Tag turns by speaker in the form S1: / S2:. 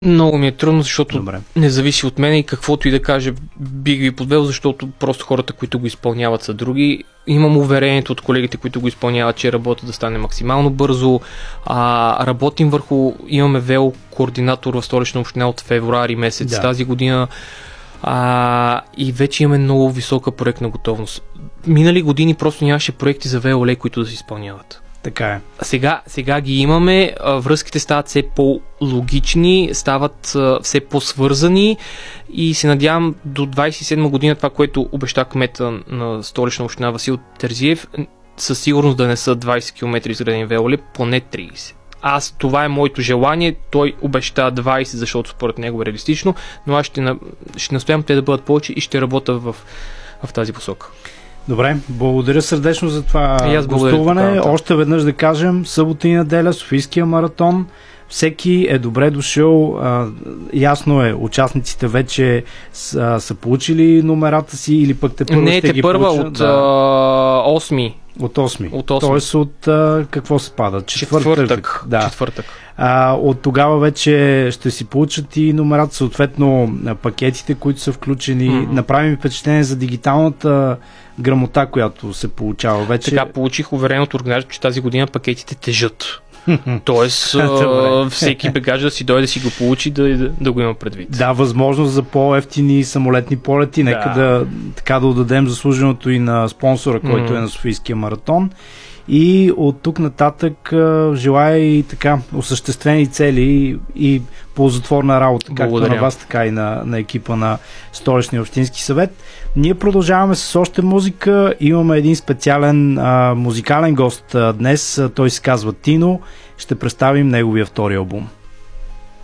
S1: Много ми е трудно, защото
S2: Добре.
S1: не зависи от мен и каквото и да кажа бих ви подвел, защото просто хората, които го изпълняват, са други. Имам уверението от колегите, които го изпълняват, че работа да стане максимално бързо. Работим върху, имаме ВЕО координатор в Столична община от февруари месец тази година. И вече имаме много висока проектна готовност. Минали години просто нямаше проекти за ВЕО, които да се изпълняват.
S2: Така е.
S1: Сега ги имаме, връзките стават все по-логични, стават все по-свързани и се надявам до 27 година това, което обеща кмета на Столична община Васил Терзиев, със сигурност да не са 20 км изградени ВЕО, поне 30. Това е моето желание, той обеща 20, защото според него е реалистично, но аз ще настоявам те да бъдат повече и ще работя в тази посока.
S2: Добре, благодаря сърдечно за това гостуване. Още веднъж да кажем, събота и неделя, Софийския маратон. Всеки е добре дошъл. Ясно е, участниците вече са получили номерата си или пък те първо ще ги получат?
S1: Не, те първа от 8.
S2: От 8. Тоест от какво се пада? Четвъртък. Да.
S1: Четвъртък.
S2: От тогава вече ще си получат и номерата, съответно пакетите, които са включени. Направим впечатление за дигиталната грамота, която се получава вече.
S1: Така получих уверение от организатора, че тази година пакетите тежат. Тоест всеки бегаж да си дойде да си го получи, да го има предвид.
S2: Да, възможност за по-ефтини самолетни полети. Нека да отдадем заслуженото и на спонсора, който е на Софийския маратон. И от тук нататък желая и така осъществени цели и ползотворна работа, както на вас, така и на екипа на Столичния общински съвет. Ние продължаваме с още музика. Имаме един специален музикален гост днес. Той се казва Тино. Ще представим неговия втори албум.